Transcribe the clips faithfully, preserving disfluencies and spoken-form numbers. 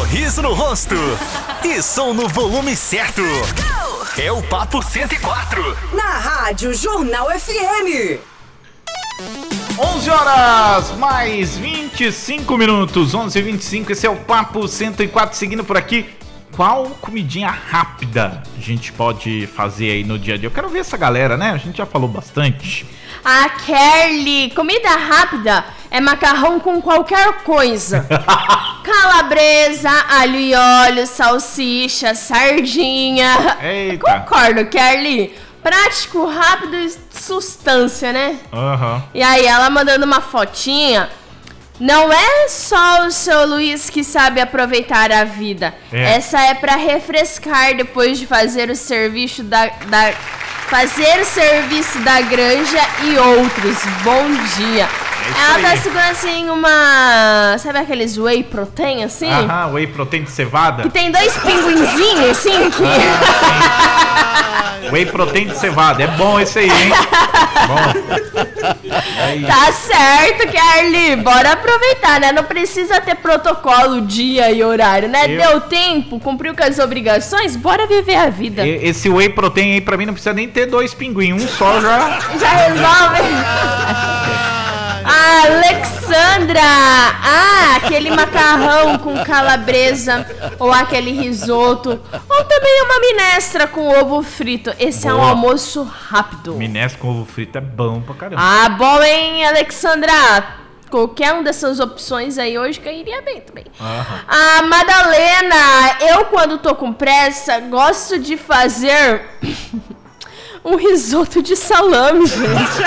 sorriso no rosto e som no volume certo. É o Papo cento e quatro. Na Rádio Jornal F M. onze horas mais vinte e cinco minutos, onze e vinte e cinco, esse é o Papo cento e quatro, seguindo por aqui. Qual comidinha rápida a gente pode fazer aí no dia a dia? Eu quero ver essa galera, né? A gente já falou bastante. A Kelly, comida rápida é macarrão com qualquer coisa. Calabresa, alho e óleo, salsicha, sardinha. Eita. Concordo, Kelly. Prático, rápido e substância, né? Aham. Uhum. E aí, ela mandando uma fotinha. Não é só o seu Luiz que sabe aproveitar a vida. É. Essa é pra refrescar depois de fazer o serviço da, da fazer o serviço da granja e outros. Bom dia. É Ela tá segurando assim uma... Sabe aqueles whey protein assim? Aham, whey protein de cevada. Que tem dois pinguinzinhos assim que... Ah, whey protein de cevada. É bom esse aí, hein? Bom. Aí. Tá certo, Kelly. Bora aproveitar, né? Não precisa ter protocolo, dia e horário, né? Eu... Deu tempo, cumpriu com as obrigações, bora viver a vida. E, esse whey protein aí pra mim não precisa nem ter dois pinguins. Um só já... Já resolve. A Alexandra! Ah, aquele macarrão com calabresa ou aquele risoto ou também uma minestra com ovo frito. Esse Boa. É um almoço rápido. Minestra com ovo frito é bom pra caramba. Ah, bom, hein, Alexandra? Qualquer uma dessas opções aí hoje cairia bem também. Aham. A Madalena, eu quando tô com pressa gosto de fazer um risoto de salame, gente.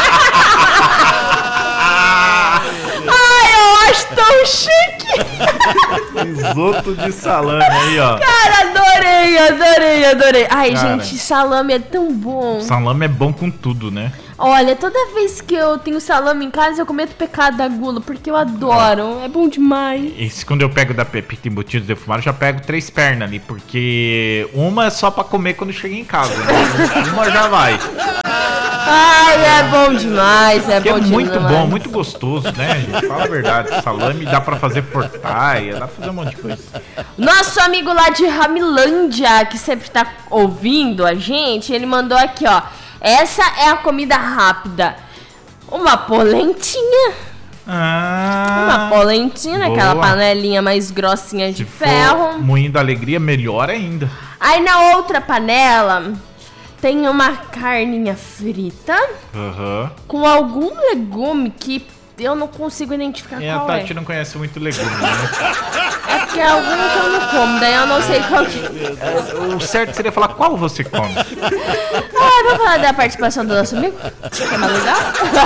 Ai, eu acho tão chique. Risoto de salame aí, ó. Cara, adorei, adorei, adorei. Ai, Cara, gente, salame é tão bom. Salame é bom com tudo, né? Olha, toda vez que eu tenho salame em casa, eu cometo pecado da gula, porque eu adoro. É bom demais. Esse, quando eu pego da Pepita embutidos defumados, eu já pego três pernas ali, porque uma é só pra comer quando chega em casa, né? Uma já vai. Ai, é bom demais, é porque bom é demais. muito bom, muito gostoso, né, gente? Fala a verdade. Salame dá pra fazer fortaia, dá pra fazer um monte de coisa. Nosso amigo lá de Ramilândia, que sempre tá ouvindo a gente, ele mandou aqui, ó. Essa é a comida rápida. Uma polentinha. Ah, Uma polentinha, boa. Aquela panelinha mais grossinha de Se ferro. For moinho da alegria, melhor ainda. Aí na outra panela tem uma carninha frita uhum. com algum legume que eu não consigo identificar e qual a Tati é. não conhece muito legume, né? É porque é algum que eu não como, daí eu não sei qual que... O certo seria falar qual você come. Ah, vamos falar da participação do nosso amigo? Que é mais legal?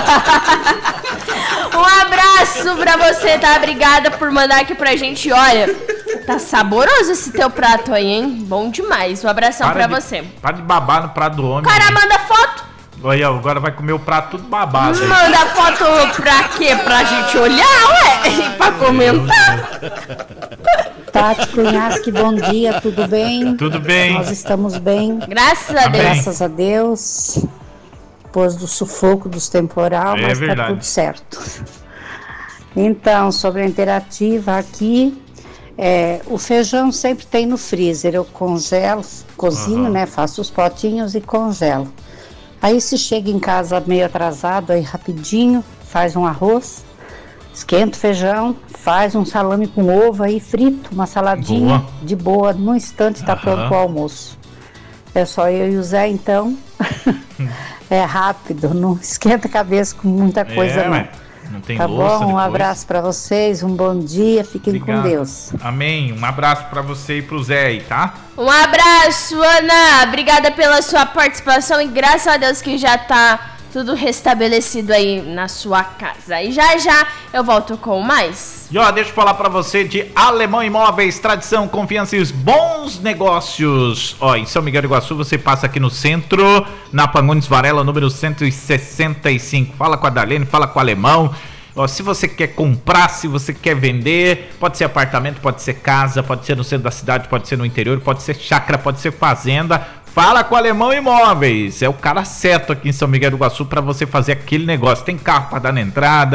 Um abraço pra você, tá? Obrigada por mandar aqui pra gente. Olha, tá saboroso esse teu prato aí, hein? Bom demais. Um abração para pra de, você. Para de babar no prato do homem. O cara manda foto. Olha, agora vai comer o prato tudo babado. Aí. Manda foto pra quê? Pra gente olhar, ué? Pra comentar. Tati Cunhasque, bom dia, tudo bem? Tudo bem. Nós estamos bem. Graças a Deus. Graças a Deus. Depois do sufoco dos temporal, é mas verdade. Tá tudo certo. Então, sobre a interativa aqui, é, o feijão sempre tem no freezer. Eu congelo, cozinho, uhum. né? Faço os potinhos e congelo. Aí se chega em casa meio atrasado, aí rapidinho, faz um arroz, esquenta o feijão, faz um salame com ovo aí frito, uma saladinha boa. De boa, num instante está uhum. pronto o almoço. É só eu e o Zé, então, é rápido, não esquenta a cabeça com muita coisa é, não. Ué. Não tem tá louça bom? Um depois. Abraço para vocês, um bom dia, fiquem Obrigado. Com Deus. Amém. Um abraço para você e pro Zé aí, tá? Um abraço, Ana. Obrigada pela sua participação e graças a Deus que já tá tudo restabelecido aí na sua casa. E já já eu volto com mais. E ó, deixa eu falar pra você de Alemão Imóveis, tradição, confiança e os bons negócios. Ó, em São Miguel do Iguaçu você passa aqui no centro, na Pagones Varela, número cento e sessenta e cinco. Fala com a Darlene, fala com o Alemão. Ó, se você quer comprar, se você quer vender, pode ser apartamento, pode ser casa, pode ser no centro da cidade, pode ser no interior, pode ser chácara, pode ser fazenda. Fala com o Alemão Imóveis, é o cara certo aqui em São Miguel do Iguaçu para você fazer aquele negócio. Tem carro para dar na entrada,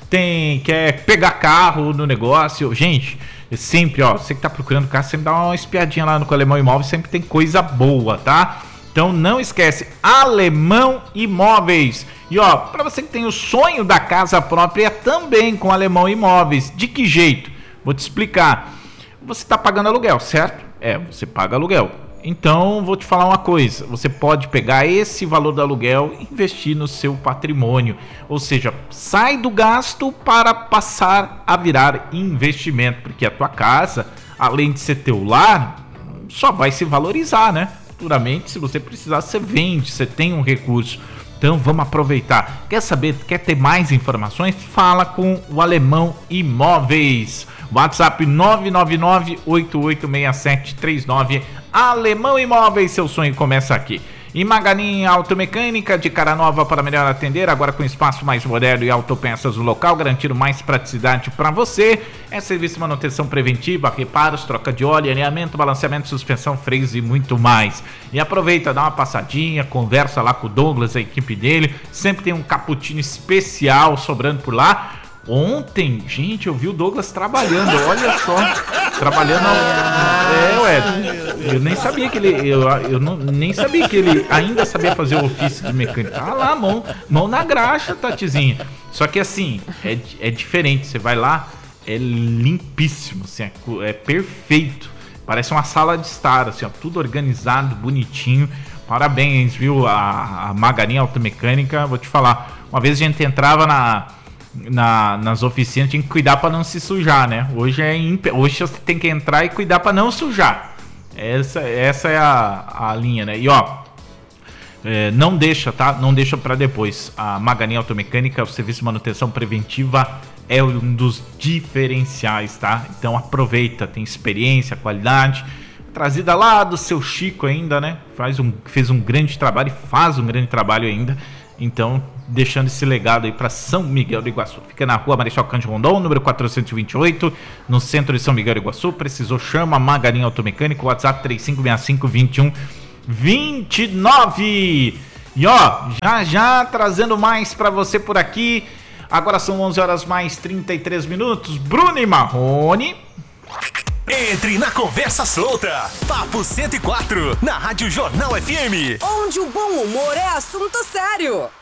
tem, quer pegar carro no negócio. Gente, sempre, ó, você que tá procurando carro, sempre dá uma espiadinha lá no Alemão Imóveis, sempre tem coisa boa, tá? Então não esquece, Alemão Imóveis. E ó, para você que tem o sonho da casa própria, também com Alemão Imóveis. De que jeito? Vou te explicar. Você tá pagando aluguel, certo? É, você paga aluguel. Então, vou te falar uma coisa, você pode pegar esse valor do aluguel e investir no seu patrimônio, ou seja, sai do gasto para passar a virar investimento, porque a tua casa, além de ser teu lar, só vai se valorizar, né? Futuramente, se você precisar, você vende, você tem um recurso. Então, vamos aproveitar. Quer saber, quer ter mais informações? Fala com o Alemão Imóveis. WhatsApp nove nove nove, oito oito seis sete três nove. Alemão Imóveis, seu sonho começa aqui. E Maganin Automecânica, de cara nova para melhor atender, agora com espaço mais moderno e autopeças no local, garantindo mais praticidade para você. É serviço de manutenção preventiva, reparos, troca de óleo, alinhamento, balanceamento, suspensão, freios e muito mais. E aproveita, dá uma passadinha, conversa lá com o Douglas, a equipe dele. Sempre tem um cappuccino especial sobrando por lá. Ontem, gente, eu vi o Douglas trabalhando, olha só, trabalhando, é, ué, eu nem sabia que ele, eu, eu não, nem sabia que ele ainda sabia fazer o ofício de mecânico. Ah lá, mão, mão na graxa, Tatizinha. Só que assim, é, é diferente, você vai lá, é limpíssimo, assim, é, é perfeito, parece uma sala de estar, assim, ó, tudo organizado, bonitinho. Parabéns, viu, a, a Maganin Automecânica, vou te falar, uma vez a gente entrava na... Na, nas oficinas, tinha que cuidar para não se sujar, né? Hoje é imp... hoje você tem que entrar e cuidar para não sujar. Essa, essa é a, a linha, né? E ó, é, não deixa, tá? Não deixa para depois. A Maganin Automecânica, o serviço de manutenção preventiva é um dos diferenciais, tá? Então aproveita, tem experiência, qualidade, trazida lá do seu Chico ainda, né? Faz um, fez um grande trabalho e faz um grande trabalho ainda. Então, deixando esse legado aí para São Miguel do Iguaçu. Fica na rua Marechal Cândido Rondon, número quatrocentos e vinte e oito, no centro de São Miguel do Iguaçu. Precisou, chama Maganin Automecânica, WhatsApp três cinco seis cinco, dois um dois nove. E ó, já já trazendo mais para você por aqui. Agora são onze horas mais trinta e três minutos. Bruno e Marrone. Entre na conversa solta. Papo cento e quatro, na Rádio Jornal F M. Onde o bom humor é assunto sério.